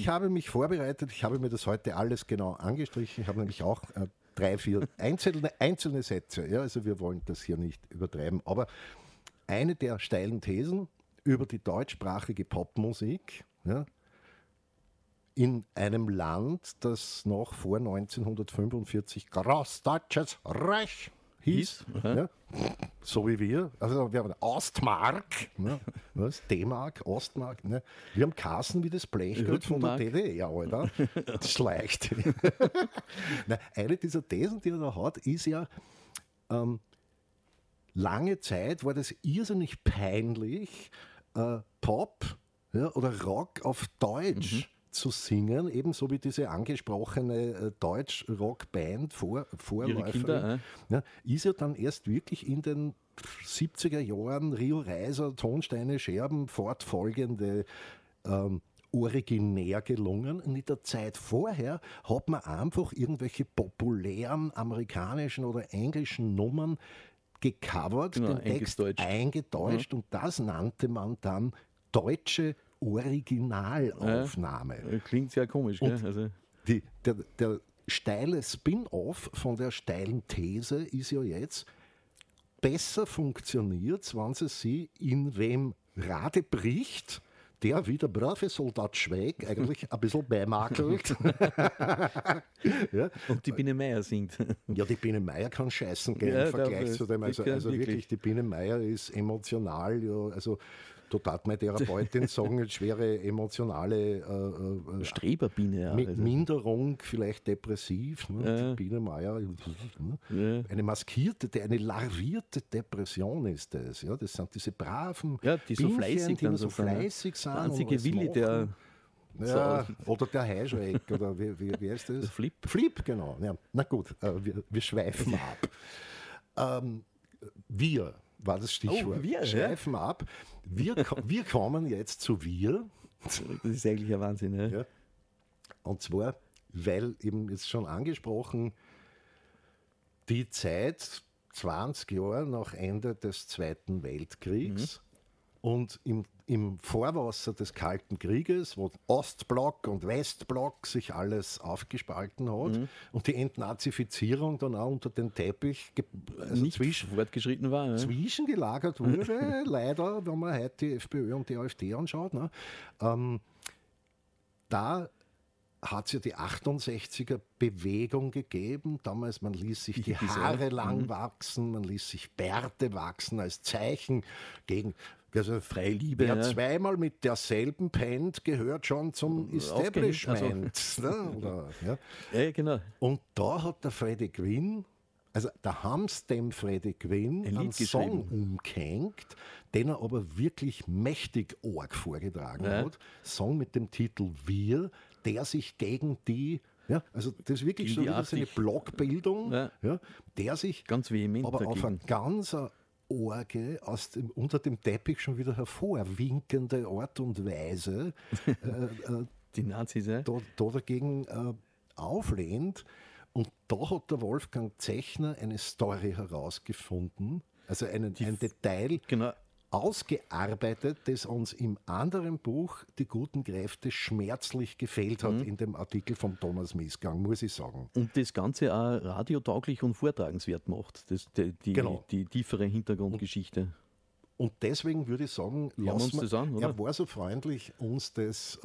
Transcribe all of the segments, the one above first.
Ich habe mich vorbereitet, ich habe mir das heute alles genau angestrichen. Ich habe nämlich auch 3, 4 einzelne Sätze. Ja, also wir wollen das hier nicht übertreiben. Aber eine der steilen Thesen über die deutschsprachige Popmusik, ja, in einem Land, das noch vor 1945 Großdeutsches Reich hieß, ja, so wie wir. Also wir haben Ostmark, ne, was? D-Mark, Ostmark. Ne. Wir haben Kassen wie das Blechgeld von der DDR, Alter. Das schleicht. Eine dieser Thesen, die er da hat, ist ja, lange Zeit war das irrsinnig peinlich, Pop, ja, oder Rock auf Deutsch zu singen, ebenso wie diese angesprochene Deutsch-Rock-Band Vorläuferin, ja, ist ja dann erst wirklich in den 70er Jahren Rio Reiser, Tonsteine, Scherben, fortfolgende originär gelungen. Und in der Zeit vorher hat man einfach irgendwelche populären amerikanischen oder englischen Nummern gecovert, den Text eingedeutscht und das nannte man dann deutsche Originalaufnahme. Klingt sehr komisch, gell? Also der steile Spin-off von der steilen These ist ja jetzt, besser funktioniert, wenn sie in wem Rade bricht, der wie der brave Soldat Schweig eigentlich ein bisschen beimakelt. Ja. Und die Biene Meier singt. Ja, die Biene Meier kann scheißen gehen im Vergleich zu dem. Also wirklich, die Biene Meier ist emotional, ja, also da tat meine Therapeutin sagen, eine schwere emotionale Streberbiene, ja. Minderung, vielleicht depressiv. Ne? Die Biene Meier, eine maskierte, eine larvierte Depression ist das. Ja? Das sind diese braven die so fleißig, die so fleißig sind. Der einzige Willi, der... Ja, oder der Heischreck, oder wie heißt das? Der Flip. Flip, genau. Ja, na gut, wir schweifen ab. Wir war das Stichwort. Wir schweifen ab. Wir kommen jetzt zu wir. Das ist eigentlich ein Wahnsinn. Ja. Und zwar, weil eben jetzt schon angesprochen, die Zeit 20 Jahre nach Ende des Zweiten Weltkriegs und im Vorwasser des Kalten Krieges, wo Ostblock und Westblock sich alles aufgespalten hat und die Entnazifizierung dann auch unter den Teppich fortgeschritten war. Ja. Zwischengelagert wurde, leider, wenn man heute die FPÖ und die AfD anschaut. Ne? Da hat es ja die 68er Bewegung gegeben. Damals, man ließ sich die Haare lang wachsen, man ließ sich Bärte wachsen als Zeichen gegen... Also Freiliebe. Wer zweimal mit derselben pennt, gehört schon zum Establishment. Also. Ja, genau. Und da hat der Freddie Quinn, also da haben sie dem Freddie Quinn einen Song umgehängt, den er aber wirklich mächtig arg vorgetragen hat. Song mit dem Titel Wir, der sich gegen die... Ja, also das ist wirklich so wieder so eine Blockbildung, der sich ganz vehement aber dagegen. auf eine ganz Orge unter dem Teppich schon wieder hervorwinkende Art und Weise die Nazis da dagegen auflehnt. Und da hat der Wolfgang Zechner eine Story herausgefunden, also ein Detail ausgearbeitet, das uns im anderen Buch Die guten Kräfte schmerzlich gefehlt hat in dem Artikel von Thomas Miesgang, muss ich sagen. Und das Ganze auch radiotauglich und vortragenswert macht, die tiefere Hintergrundgeschichte. Und deswegen würde ich sagen, er war so freundlich, uns das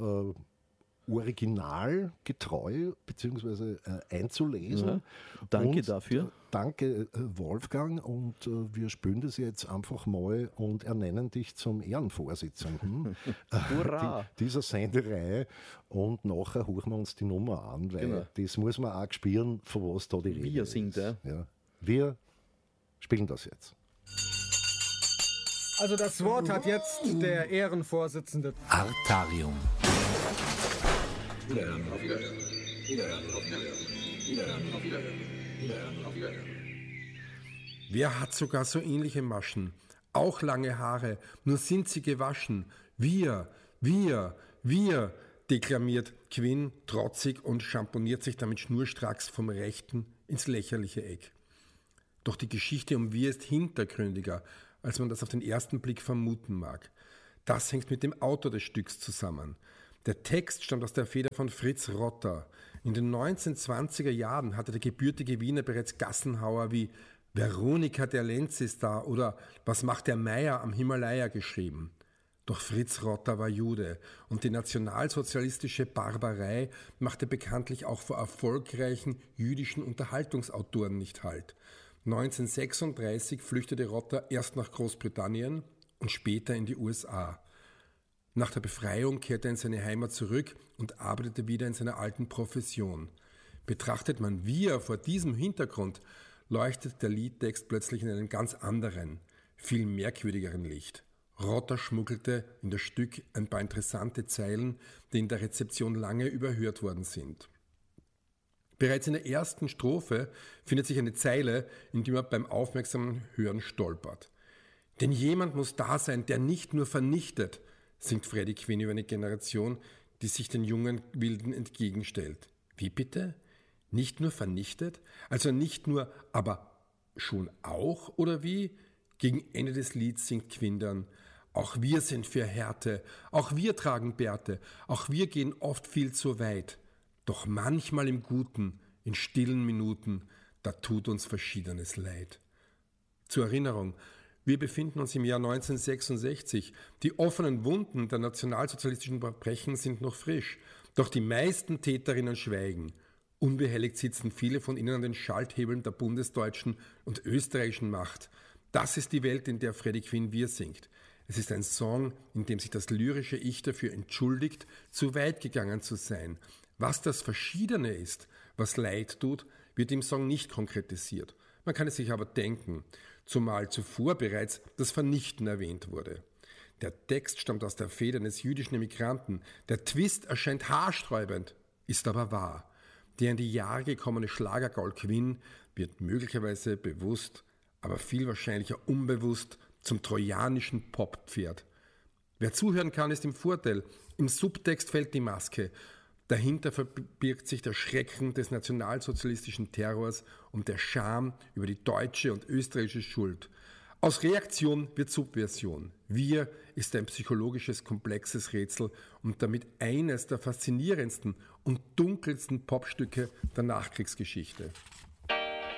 originalgetreu beziehungsweise einzulesen. Ja, danke dafür. Danke Wolfgang, und wir spülen das jetzt einfach mal und ernennen dich zum Ehrenvorsitzenden dieser Sendereihe, und nachher hören wir uns die Nummer an, weil das muss man auch spüren, von was da die Rede ist. Wir sind wir spielen das jetzt. Also das Wort hat jetzt der Ehrenvorsitzende. Artarium. Wer hat sogar so ähnliche Maschen? Auch lange Haare, nur sind sie gewaschen. Wir, deklamiert Quinn trotzig und schamponiert sich damit schnurstracks vom rechten ins lächerliche Eck. Doch die Geschichte um Wir ist hintergründiger, als man das auf den ersten Blick vermuten mag. Das hängt mit dem Autor des Stücks zusammen. Der Text stammt aus der Feder von Fritz Rotter. In den 1920er Jahren hatte der gebürtige Wiener bereits Gassenhauer wie Veronika der Lenz ist da oder Was macht der Meier am Himalaya geschrieben. Doch Fritz Rotter war Jude und die nationalsozialistische Barbarei machte bekanntlich auch vor erfolgreichen jüdischen Unterhaltungsautoren nicht Halt. 1936 flüchtete Rotter erst nach Großbritannien und später in die USA. Nach der Befreiung kehrte er in seine Heimat zurück und arbeitete wieder in seiner alten Profession. Betrachtet man Wir vor diesem Hintergrund, leuchtet der Liedtext plötzlich in einem ganz anderen, viel merkwürdigeren Licht. Rotter schmuggelte in das Stück ein paar interessante Zeilen, die in der Rezeption lange überhört worden sind. Bereits in der ersten Strophe findet sich eine Zeile, in die man beim aufmerksamen Hören stolpert. Denn jemand muss da sein, der nicht nur vernichtet, singt Freddie Quinn über eine Generation, die sich den jungen Wilden entgegenstellt. Wie bitte? Nicht nur vernichtet? Also nicht nur, aber schon auch? Oder wie? Gegen Ende des Lieds singt Quinn dann: Auch wir sind für Härte, auch wir tragen Bärte, auch wir gehen oft viel zu weit. Doch manchmal im Guten, in stillen Minuten, da tut uns Verschiedenes leid. Zur Erinnerung, wir befinden uns im Jahr 1966. Die offenen Wunden der nationalsozialistischen Verbrechen sind noch frisch. Doch die meisten Täterinnen schweigen. Unbehelligt sitzen viele von ihnen an den Schalthebeln der bundesdeutschen und österreichischen Macht. Das ist die Welt, in der Freddie Quinn Wir singt. Es ist ein Song, in dem sich das lyrische Ich dafür entschuldigt, zu weit gegangen zu sein. Was das Verschiedene ist, was Leid tut, wird im Song nicht konkretisiert. Man kann es sich aber denken, zumal zuvor bereits das Vernichten erwähnt wurde. Der Text stammt aus der Feder eines jüdischen Emigranten. Der Twist erscheint haarsträubend, ist aber wahr. Der in die Jahre gekommene Schlagergaul Quinn wird möglicherweise bewusst, aber viel wahrscheinlicher unbewusst zum trojanischen Popppferd. Wer zuhören kann, ist im Vorteil. Im Subtext fällt die Maske. Dahinter verbirgt sich der Schrecken des nationalsozialistischen Terrors und der Scham über die deutsche und österreichische Schuld. Aus Reaktion wird Subversion. Wir ist ein psychologisches, komplexes Rätsel und damit eines der faszinierendsten und dunkelsten Popstücke der Nachkriegsgeschichte.